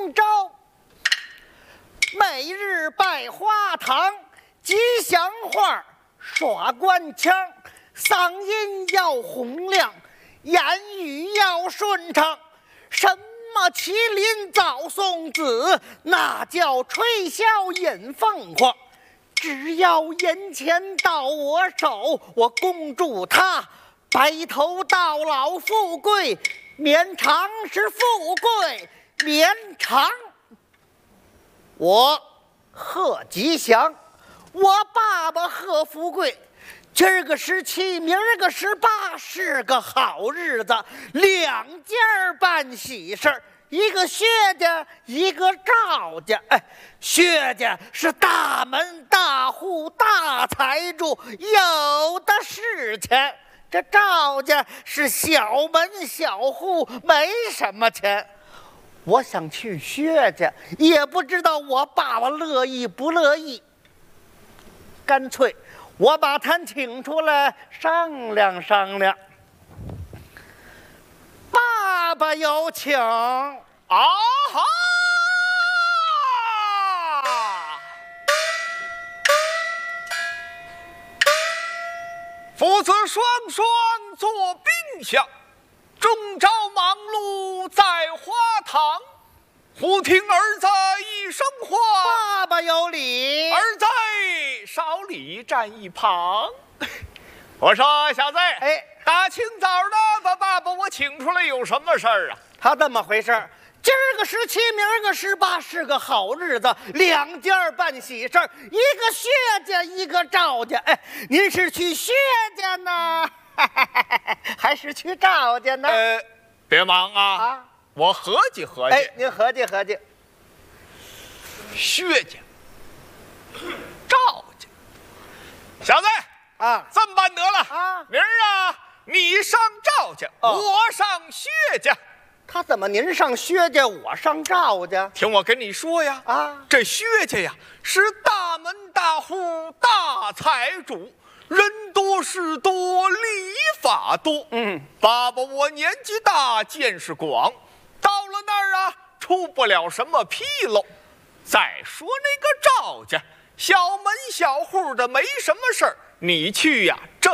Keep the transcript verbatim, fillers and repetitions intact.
今朝每日拜花堂，吉祥话耍官腔，嗓音要洪亮，言语要顺畅。什么麒麟早送子，那叫吹箫引凤凰。只要银钱到我手，我恭祝他白头到老，富贵绵长，是富贵绵长。我贺吉祥，我爸爸贺富贵。今儿个十七，明儿个十八，是个好日子，两家办喜事儿，一个薛家，一个赵家。哎，薛家是大门大户大财主，有的是钱；这赵家是小门小户，没什么钱。我想去薛家，也不知道我爸爸乐意不乐意。干脆我把他请出来商量商量。爸爸有请。 啊哈！父子双双坐冰箱，终朝忙碌在花堂。忽听儿子一声唤， 爸爸有礼。 儿在少礼站一旁。我说小子， 哎， 大清早的把爸爸我请出来，有什么事儿啊？ 他这么回事儿，今儿个十七，明儿个十八，是个好日子，两家办喜事儿，一个薛家，一个赵家。哎，您是去薛家呢，还是去赵家呢？ 呃，别忙啊， 啊， 我合计合计。 哎，您合计合计。 薛家、赵家，小子啊， 这么办得了啊， 明儿啊，你上赵家， 哦我上薛家。 他怎么您上薛家，我上赵家？ 听我跟你说呀， 啊， 这薛家呀是大门大户大财主，人多事多，礼法多。 嗯， 爸爸我年纪大，见识广，到了那儿啊，出不了什么纰漏。再说那个赵家，小门小户的没什么事儿，你去呀，这